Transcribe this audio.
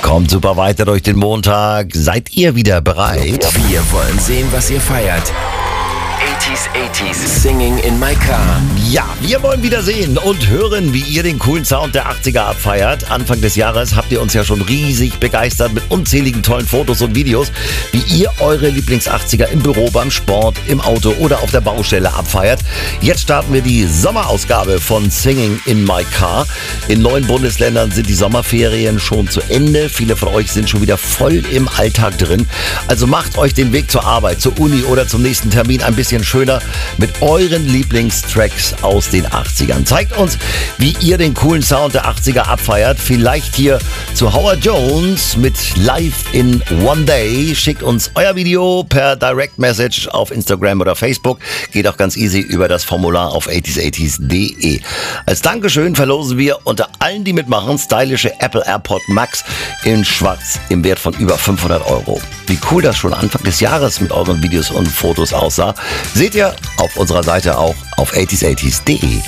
Kommt super weiter durch den Montag. Seid ihr wieder bereit? Wir wollen sehen, was ihr feiert. 80s, Singing in my car. Ja, wir wollen wieder sehen und hören, wie ihr den coolen Sound der 80er abfeiert. Anfang des Jahres habt ihr uns ja schon riesig begeistert mit unzähligen tollen Fotos und Videos, wie ihr eure Lieblings-80er im Büro, beim Sport, im Auto oder auf der Baustelle abfeiert. Jetzt starten wir die Sommerausgabe von Singing in my car. In 9 Bundesländern sind die Sommerferien schon zu Ende. Viele von euch sind schon wieder voll im Alltag drin. Also macht euch den Weg zur Arbeit, zur Uni oder zum nächsten Termin ein bisschen schöner mit euren Lieblingstracks aus den 80ern. Zeigt uns, wie ihr den coolen Sound der 80er abfeiert. Vielleicht hier zu Howard Jones mit Live in One Day. Schickt uns euer Video per Direct Message auf Instagram oder Facebook. Geht auch ganz easy über das Formular auf 80s80s.de. Als Dankeschön verlosen wir unter allen, die mitmachen, stylische Apple AirPod Max in Schwarz im Wert von über 500 €. Wie cool das schon Anfang des Jahres mit euren Videos und Fotos aussah, seht ihr auf unserer Seite auch auf 80s80s.de.